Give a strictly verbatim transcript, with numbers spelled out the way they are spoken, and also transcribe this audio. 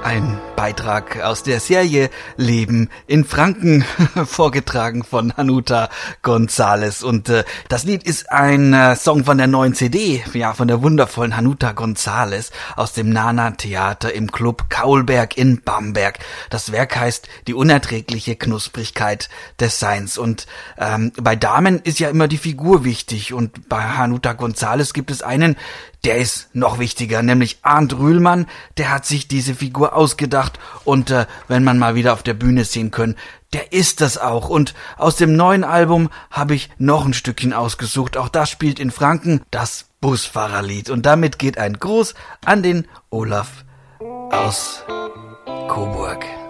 Ein Beitrag aus der Serie Leben in Franken, vorgetragen von Hanuta González. Und äh, das Lied ist ein äh, Song von der neuen C D, ja, von der wundervollen Hanuta González aus dem Nana Theater im Club Kaulberg in Bamberg. Das Werk heißt Die unerträgliche Knusprigkeit des Seins. Und ähm, bei Damen ist ja immer die Figur wichtig. Und bei Hanuta González gibt es einen, der ist noch wichtiger, nämlich Arndt Rühlmann. Der hat sich diese Figur ausgedacht und äh, wenn man mal wieder auf der Bühne sehen können, der ist das auch. Und aus dem neuen Album habe ich noch ein Stückchen ausgesucht. Auch das spielt in Franken, das Busfahrerlied. Und damit geht ein Gruß an den Olaf aus Coburg.